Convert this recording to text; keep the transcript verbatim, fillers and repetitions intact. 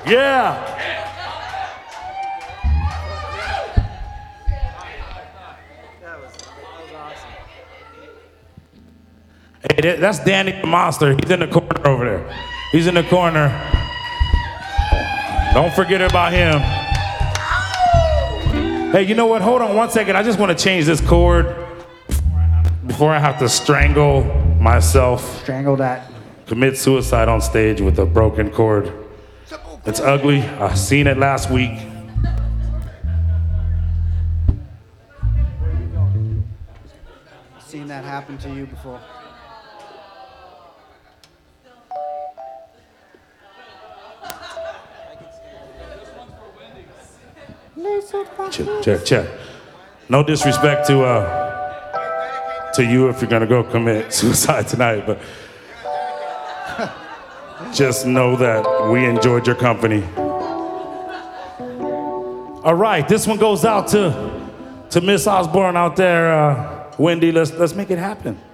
Yeah. That was, that was awesome. Hey, that- that's Danny the Monster. He's in the corner over there. He's in the corner. Don't forget about him. Hey, you know what? Hold on one second. I just want to change this chord before I have to strangle myself. Strangle that. Commit suicide on stage with a broken chord. It's ugly. I seen it last week. Seen that happen to you before. Check, check, check. No disrespect to uh, to you if you're gonna go commit suicide tonight, but just know that we enjoyed your company. All right, this one goes out to to Miss Osborne out there, uh, Wendy. Let's let's make it happen.